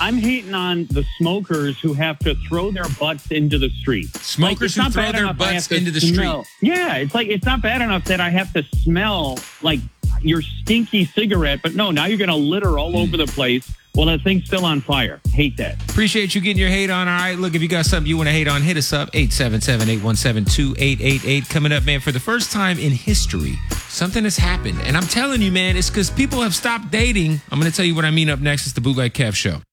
I'm hating on the smokers who have to throw their butts into the street. Smokers who throw their butts into the street. Yeah, it's not bad enough that I have to smell like your stinky cigarette, but no, now you're going to litter all over the place. Well, that thing's still on fire. Hate that. Appreciate you getting your hate on. All right, look, if you got something you want to hate on, hit us up. 877-817-2888. Coming up, man, for the first time in history, something has happened. And I'm telling you, man, it's because people have stopped dating. I'm going to tell you what I mean up next. It's the Bootleg Kev Show.